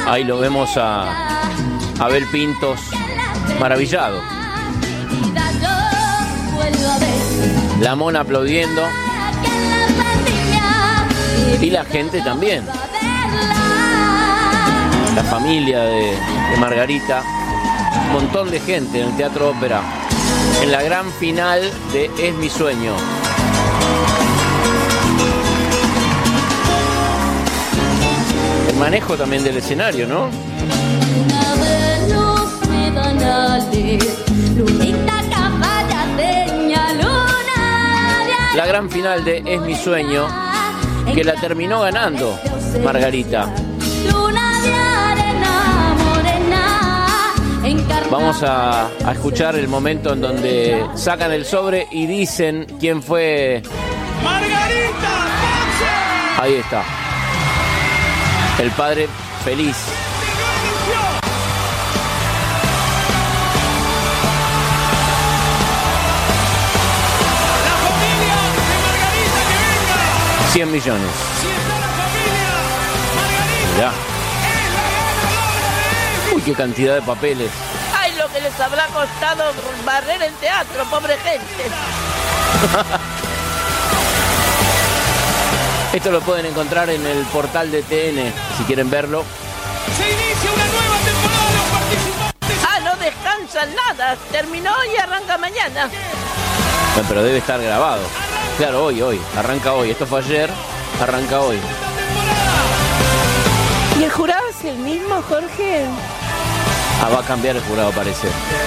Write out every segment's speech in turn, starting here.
Ahí lo vemos a Abel Pintos maravillado. La Mona aplaudiendo. Y la gente también. La familia de Margarita. Un montón de gente en el Teatro Ópera. En la gran final de Es mi sueño. El manejo también del escenario, ¿no? La gran final de Es mi sueño, que la terminó ganando Margarita. Vamos a escuchar el momento en donde sacan el sobre y dicen quién fue. ¡Margarita! Ahí está. El padre feliz. La familia de Margarita que venga. 100 millones. Si está la familia, Margarita Mirá. es la ganadora de Uy, qué cantidad de papeles. ¡Ay, lo que les habrá costado barrer el teatro, pobre gente! Esto lo pueden encontrar en el portal de TN, si quieren verlo. Se inicia una nueva temporada. Los participantes. ¡Ah, no descansan nada! Terminó y arranca mañana. Bueno, pero debe estar grabado. Claro, hoy. Arranca hoy. Esto fue ayer, arranca hoy. ¿Y el jurado es el mismo, Jorge? Ah, va a cambiar el jurado, parece.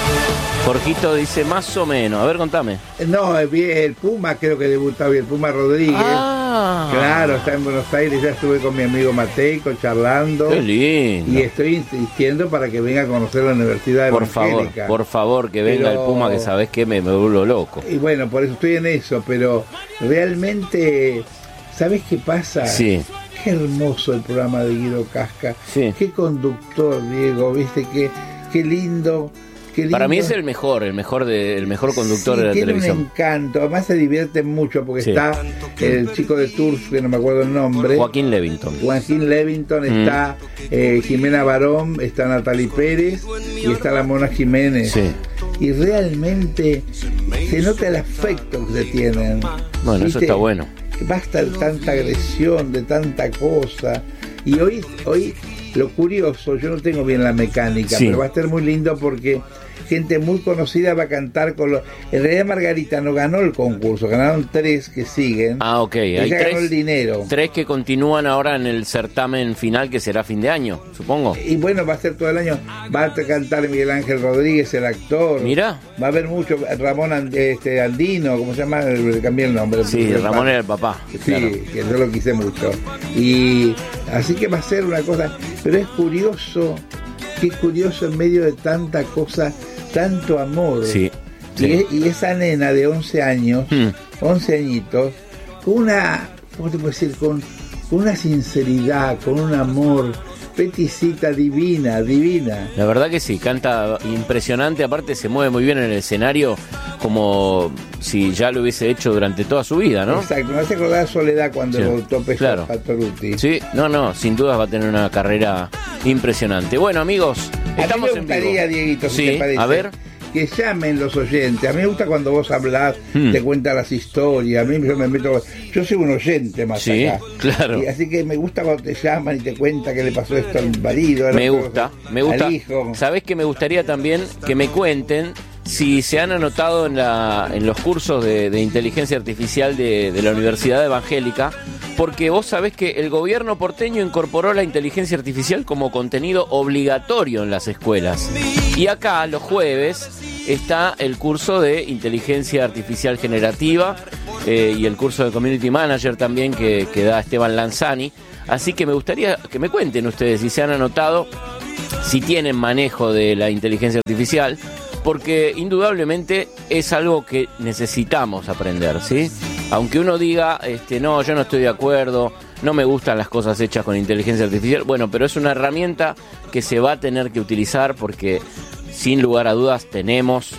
Jorgito dice más o menos. A ver, contame. No, el Puma creo que debutó hoy, el Puma Rodríguez. Ah. Claro, está en Buenos Aires, ya estuve con mi amigo Mateico charlando. Qué lindo. Y estoy insistiendo para que venga a conocer la Universidad Evangélica. Por favor, que venga Pero- el Puma, que sabés que me vuelvo loco. Y bueno, por eso estoy en eso, pero realmente, ¿sabes qué pasa? Sí. Qué hermoso el programa de Guido Casca. Sí. Qué conductor, Diego, viste, qué lindo. Qué lindo. Para mí es el mejor conductor de la tiene televisión. un encanto, además se divierte mucho porque Sí. está el chico de Turf, que no me acuerdo el nombre. Joaquín Levington. Joaquín Levington, está Jimena Barón, está Natalie Pérez y está la Mona Jiménez. Sí. Y realmente se nota el afecto que se tienen. Bueno, eso ¿Viste? está bueno. Basta de tanta agresión, de tanta cosa. Y hoy lo curioso, yo no tengo bien la mecánica, Sí. pero va a estar muy lindo porque gente muy conocida va a cantar con los... En realidad Margarita no ganó el concurso, ganaron 3 que siguen. Ah, ok. Hay Ella ganó el dinero. 3 que continúan ahora en el certamen final, que será fin de año, supongo. Y bueno, va a ser todo el año. Va a cantar Miguel Ángel Rodríguez, el actor. Mira. Va a haber mucho. Ramón Andino, ¿cómo se llama? Le cambié el nombre. Sí, Ramón era el papá. Sí, Claro. que yo lo quise mucho. Y así que va a ser una cosa. Pero es curioso, qué curioso en medio de tanta cosa, tanto amor. Sí. Sí. Y esa nena de 11 años, 11 añitos, con una, ¿cómo te puedo decir? Con una sinceridad, con un amor, peticita divina. La verdad que sí, canta impresionante, aparte se mueve muy bien en el escenario, como si ya lo hubiese hecho durante toda su vida, ¿no? Exacto, me hace acordar a Soledad cuando Sí, votó claro. Patoruti. Sí, no, sin dudas va a tener una carrera impresionante. Bueno, amigos, A mí estamos me en gustaría, vivo. Dieguito, si Sí, te parece, a ver. que llamen los oyentes. A mí me gusta cuando vos hablás, te cuentas las historias. A mí yo me meto... Yo soy un oyente más Sí, acá. claro. Y así que me gusta cuando te llaman y te cuentan que le pasó esto al marido. Me gusta. Al hijo. ¿Sabés que me gustaría también que me cuenten si se han anotado en los cursos de inteligencia artificial de la Universidad Evangélica? Porque vos sabés que el gobierno porteño incorporó la inteligencia artificial como contenido obligatorio en las escuelas. Y acá, los jueves, está el curso de inteligencia artificial generativa y el curso de Community Manager también que da Esteban Lanzani. Así que me gustaría que me cuenten ustedes si se han anotado, si tienen manejo de la inteligencia artificial, porque indudablemente es algo que necesitamos aprender, ¿sí? Aunque uno diga, no, yo no estoy de acuerdo, no me gustan las cosas hechas con inteligencia artificial, bueno, pero es una herramienta que se va a tener que utilizar porque sin lugar a dudas tenemos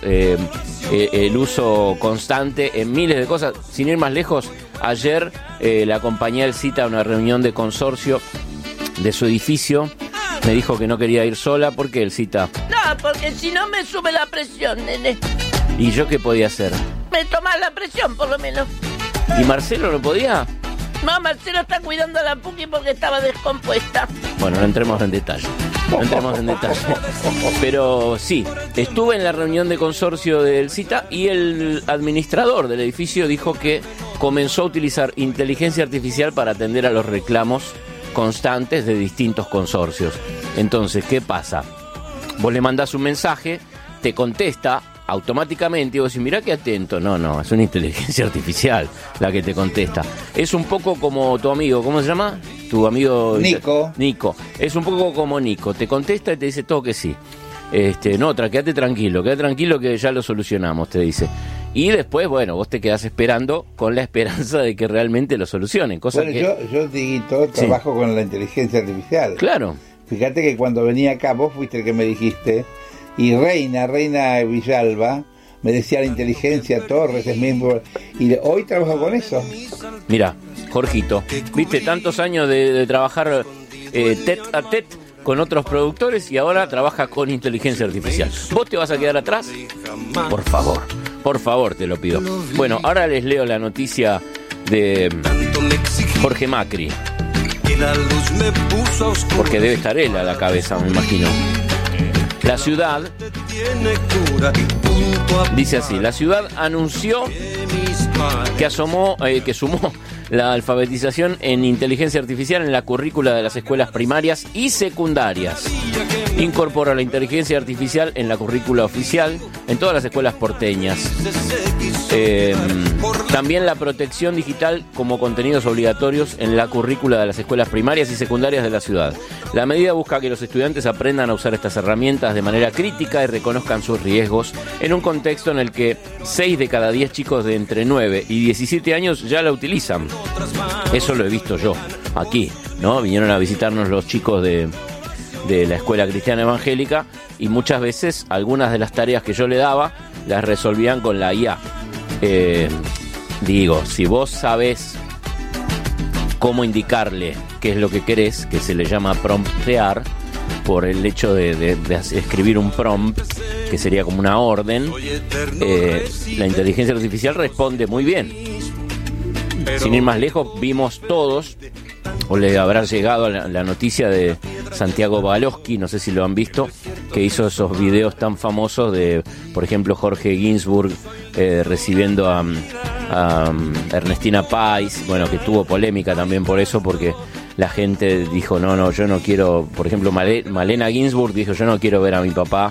el uso constante en miles de cosas. Sin ir más lejos, ayer la compañía El Cita a una reunión de consorcio de su edificio Me dijo que no quería ir sola porque el cita. No, porque si no me sube la presión, nene. ¿Y yo qué podía hacer? Me tomás la presión, por lo menos. ¿Y Marcelo no podía? No, Marcelo está cuidando a la Puki porque estaba descompuesta. Bueno, no entremos en detalle. Pero sí, estuve en la reunión de consorcio del CITA y el administrador del edificio dijo que comenzó a utilizar inteligencia artificial para atender a los reclamos constantes de distintos consorcios. Entonces, ¿qué pasa? Vos le mandás un mensaje, te contesta automáticamente y vos decís, mirá qué atento. No, es una inteligencia artificial la que te contesta. Es un poco como tu amigo, ¿cómo se llama? Tu amigo Nico. Es un poco como Nico, te contesta y te dice todo que sí. No, quédate tranquilo que ya lo solucionamos, te dice. Y después, bueno, vos te quedás esperando con la esperanza de que realmente lo solucionen. Yo Dieguito, trabajo con la inteligencia artificial. Claro. Fíjate que cuando venía acá, vos fuiste el que me dijiste, y Reina Villalba, me decía la inteligencia Torres, es mismo, y hoy trabajo con eso. Mira, Jorgito, viste, tantos años de trabajar tete a tete con otros productores y ahora trabaja con inteligencia artificial. ¿Vos te vas a quedar atrás? Por favor, te lo pido. Bueno, ahora les leo la noticia de Jorge Macri, porque debe estar él a la cabeza, me imagino. La ciudad, dice así, la ciudad anunció que sumó la alfabetización en inteligencia artificial en la currícula de las escuelas primarias y secundarias. Incorpora la inteligencia artificial en la currícula oficial en todas las escuelas porteñas. También la protección digital como contenidos obligatorios en la currícula de las escuelas primarias y secundarias de la ciudad. La medida busca que los estudiantes aprendan a usar estas herramientas de manera crítica y reconozcan sus riesgos en un contexto en el que 6 de cada 10 chicos de entre 9 y 17 años ya la utilizan. Eso lo he visto yo aquí, ¿no? Vinieron a visitarnos los chicos de la Escuela Cristiana Evangélica y muchas veces algunas de las tareas que yo le daba las resolvían con la IA. Si vos sabés cómo indicarle qué es lo que querés, que se le llama promptear, por el hecho de escribir un prompt, que sería como una orden, la inteligencia artificial responde muy bien. Sin ir más lejos, vimos todos, o le habrá llegado la noticia de Santiago Baloski, no sé si lo han visto, que hizo esos videos tan famosos de, por ejemplo, Jorge Ginsburg recibiendo a Ernestina Pais, bueno, que tuvo polémica también por eso, porque la gente dijo, no, yo no quiero, por ejemplo, Malena Ginsburg dijo, yo no quiero ver a mi papá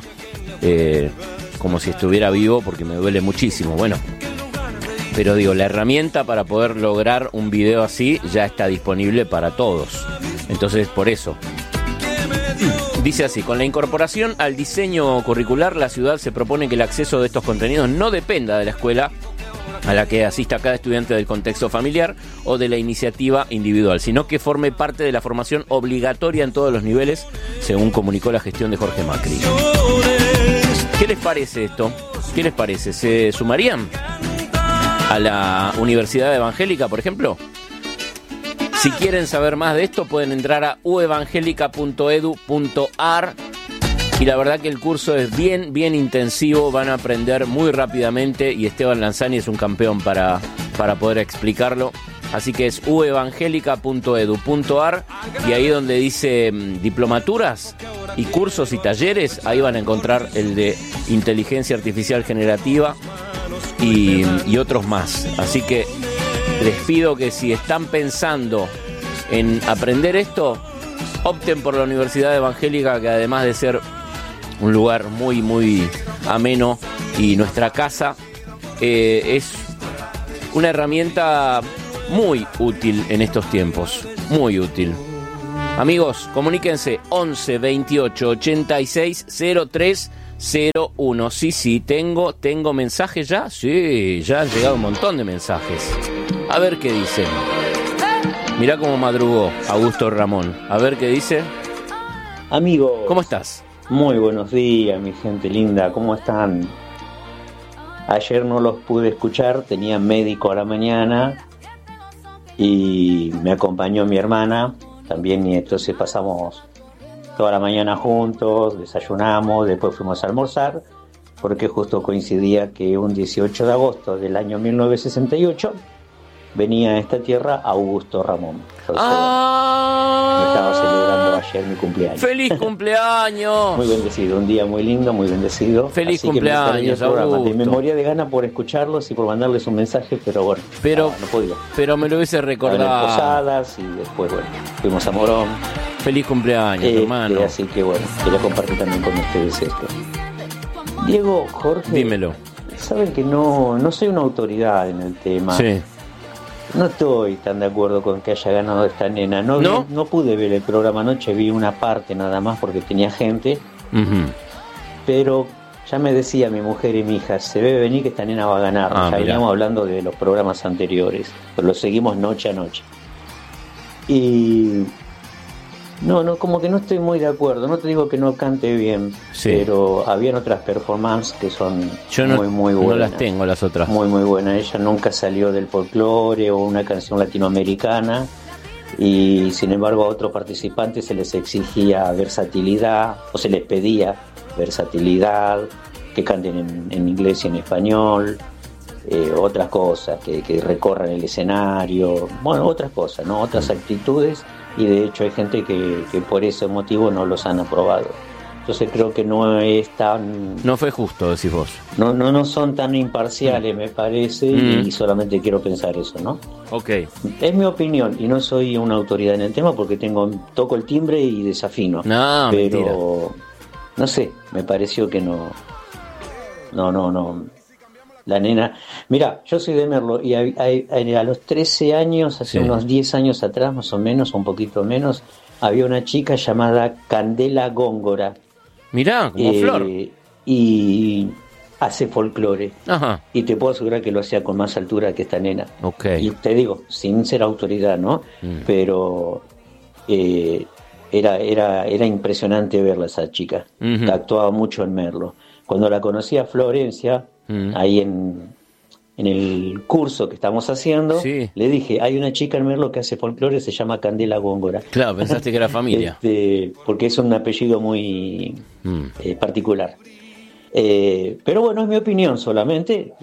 como si estuviera vivo porque me duele muchísimo. Bueno, pero digo, la herramienta para poder lograr un video así ya está disponible para todos. Entonces, por eso. Dice así, con la incorporación al diseño curricular, la ciudad se propone que el acceso de estos contenidos no dependa de la escuela a la que asista cada estudiante del contexto familiar o de la iniciativa individual, sino que forme parte de la formación obligatoria en todos los niveles, según comunicó la gestión de Jorge Macri. ¿Qué les parece esto? ¿Qué les parece? ¿Se sumarían a la Universidad Evangélica, por ejemplo? Si quieren saber más de esto, pueden entrar a uevangelica.edu.ar y la verdad que el curso es bien intensivo, van a aprender muy rápidamente y Esteban Lanzani es un campeón para poder explicarlo. Así que es uevangelica.edu.ar y ahí donde dice diplomaturas y cursos y talleres, ahí van a encontrar el de inteligencia artificial generativa y otros más. Así que les pido que si están pensando en aprender esto, opten por la Universidad Evangélica, que además de ser un lugar muy ameno y nuestra casa, es una herramienta muy útil en estos tiempos, muy útil. Amigos, comuníquense 11 28 86 03 01. Sí, tengo mensajes ya. Sí, ya han llegado un montón de mensajes. A ver qué dicen. Mirá cómo madrugó Augusto Ramón. A ver qué dice. Amigos, ¿cómo estás? Muy buenos días, mi gente linda. ¿Cómo están? Ayer no los pude escuchar, tenía médico a la mañana y me acompañó mi hermana también, y entonces pasamos toda la mañana juntos, desayunamos, después fuimos a almorzar, porque justo coincidía que un 18 de agosto del año 1968 venía a esta tierra Augusto Ramón. Entonces, me estaba celebrando ayer mi cumpleaños. ¡Feliz cumpleaños! Muy bendecido, un día muy lindo, muy bendecido. ¡Feliz Así cumpleaños, que me Augusto! me moría de ganas por escucharlos y por mandarles un mensaje, pero bueno, no podía. Pero me lo hubiese recordado. Estaban en Posadas y después, bueno, fuimos a Morón. ¡Feliz cumpleaños, hermano! Así que bueno, quería compartir también con ustedes esto. Diego, Jorge, dímelo. Saben que no soy una autoridad en el tema. Sí. No estoy tan de acuerdo con que haya ganado esta nena. No pude ver el programa anoche, vi una parte nada más porque tenía gente. Uh-huh. Pero ya me decía mi mujer y mi hija, se ve venir que esta nena va a ganar. Ya veníamos hablando de los programas anteriores, pero lo seguimos noche a noche. Y no, como que no estoy muy de acuerdo. No te digo que no cante bien, pero habían otras performances que son muy buenas. No las tengo las otras. Muy buenas. Ella nunca salió del folclore o una canción latinoamericana, y sin embargo a otros participantes se les exigía versatilidad, o se les pedía versatilidad, que canten en inglés y en español, otras cosas, que recorran el escenario, bueno, otras cosas, ¿no? Otras actitudes. Y de hecho hay gente que por ese motivo no los han aprobado. Entonces creo que no es tan... No fue justo, decís vos. No son tan imparciales, me parece, y solamente quiero pensar eso, ¿no? Ok. Es mi opinión, y no soy una autoridad en el tema porque toco el timbre y desafino. No, pero mentira. No sé, me pareció que no. La nena... Mira, yo soy de Merlo y a los 13 años, hace unos 10 años atrás, más o menos, un poquito menos, había una chica llamada Candela Góngora. Mirá, como Flor. Y hace folclore. Ajá. Y te puedo asegurar que lo hacía con más altura que esta nena. Okay. Y te digo, sin ser autoridad, ¿no? Pero era impresionante verla, esa chica. Que actuaba mucho en Merlo. Cuando la conocí a Florencia, ahí en el curso que estamos haciendo, le dije, hay una chica en Merlo que hace folclore, se llama Candela Góngora. Claro, pensaste que era familia. Porque es un apellido muy particular. Pero bueno, es mi opinión solamente.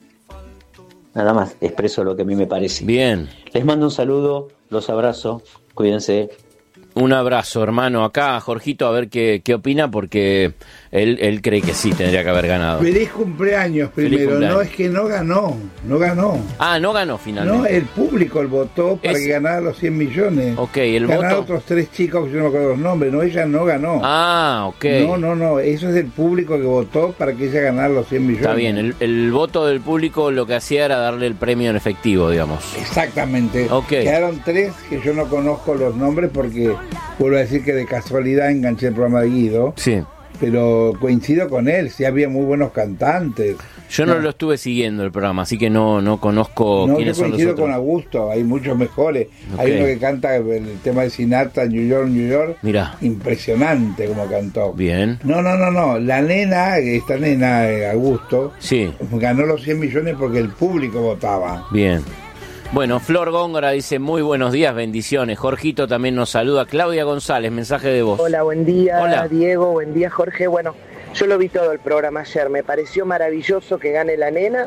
Nada más, expreso lo que a mí me parece. Bien. Les mando un saludo, los abrazo, cuídense. Un abrazo, hermano. Acá, Jorgito, a ver qué opina, porque él cree que sí tendría que haber ganado. Feliz cumpleaños primero. Feliz cumpleaños. No, es que no ganó. Ah, no ganó finalmente. No, el público votó para que ganara los 100 millones. Ok, el ganaron voto. otros 3 chicos que yo no me acuerdo los nombres. No, ella no ganó. Ah, ok. No, eso es el público que votó para que ella ganara los 100 millones. Está bien, el voto del público lo que hacía era darle el premio en efectivo, digamos. Exactamente. Okay. Quedaron 3 que yo no conozco los nombres porque vuelvo a decir que de casualidad enganché el programa de Guido. Sí. Pero coincido con él, sí había muy buenos cantantes. Yo no lo estuve siguiendo el programa, así que no conozco quiénes son los otros. Yo coincido con Augusto, hay muchos mejores. Okay. Hay uno que canta el tema de Sinatra, New York. Mirá. Impresionante como cantó. Bien. No. La nena, esta nena, Augusto, ganó los 100 millones porque el público votaba. Bien. Bueno, Flor Góngora dice, muy buenos días, bendiciones. Jorgito también nos saluda. Claudia González, mensaje de voz. Hola, buen día. Hola. Diego, buen día Jorge. Bueno, yo lo vi todo el programa ayer, me pareció maravilloso que gane la nena.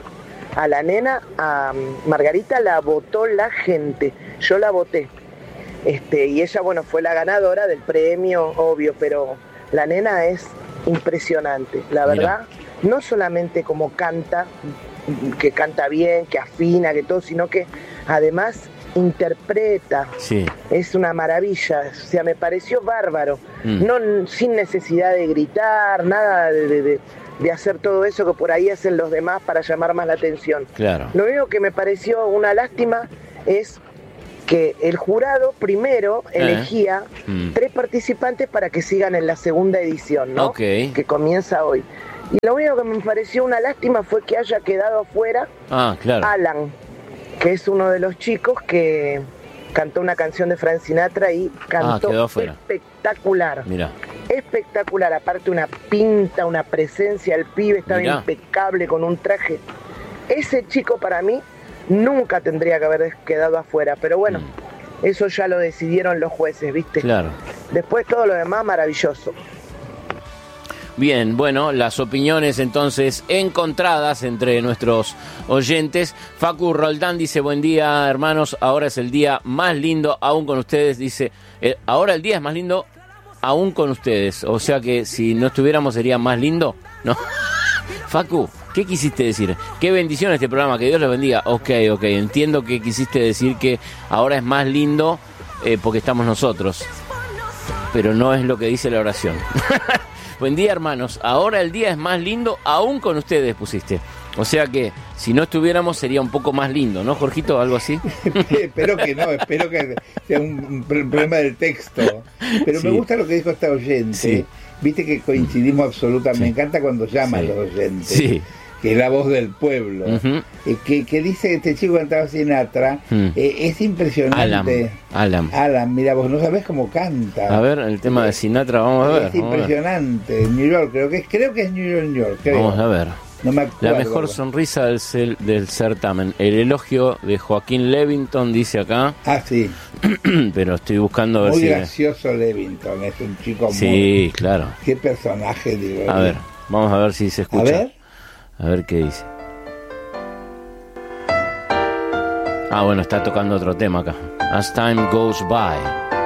A Margarita la votó la gente, yo la voté. Y ella, bueno, fue la ganadora del premio, obvio, pero la nena es impresionante, la verdad. No solamente como canta, que canta bien, que afina, que todo, sino que además interpreta. Sí. Es una maravilla, o sea, me pareció bárbaro. No, sin necesidad de gritar, nada de hacer todo eso que por ahí hacen los demás para llamar más la atención. Claro. Lo único que me pareció una lástima es que el jurado primero elegía 3 participantes para que sigan en la segunda edición, ¿no? Okay. Que comienza hoy. Y lo único que me pareció una lástima fue que haya quedado afuera Alan, que es uno de los chicos que cantó una canción de Frank Sinatra y cantó espectacular. Mirá. Espectacular, aparte una pinta, una presencia, el pibe estaba impecable con un traje. Ese chico para mí nunca tendría que haber quedado afuera, pero bueno, eso ya lo decidieron los jueces, ¿viste? Claro. Después todo lo demás maravilloso. Bien, bueno, las opiniones entonces encontradas entre nuestros oyentes. Facu Roldán dice, buen día hermanos, ahora es el día más lindo aún con ustedes, dice, ahora el día es más lindo aún con ustedes, o sea que si no estuviéramos sería más lindo, ¿no? Facu, ¿qué quisiste decir? Qué bendición este programa, que Dios los bendiga. Ok, entiendo que quisiste decir que ahora es más lindo porque estamos nosotros, pero no es lo que dice la oración. Buen día hermanos, ahora el día es más lindo aún con ustedes, pusiste. O sea que si no estuviéramos sería un poco más lindo, ¿no, Jorgito? ¿Algo así? Espero que no, espero que sea un problema del texto. Pero sí. Me gusta lo que dijo esta oyente. Sí. Viste que coincidimos absolutamente. Sí. Me encanta cuando llama a los oyentes. Sí. Que es la voz del pueblo. Uh-huh. Que dice este chico cantaba Sinatra. Es impresionante. Alam, mira, vos no sabés cómo canta. A ver, el tema de Sinatra, vamos a ver. Es impresionante. New York, creo que es New York. Creo. Vamos a ver. No me acuerdo. La mejor sonrisa del certamen. El elogio de Joaquín Levington, dice acá. Ah, sí. Pero estoy buscando a ver muy gracioso Levington, es un chico muy... Sí, claro. Qué personaje, digo. A ver, vamos a ver si se escucha. A ver qué dice. Ah, bueno, está tocando otro tema acá. As Time Goes By.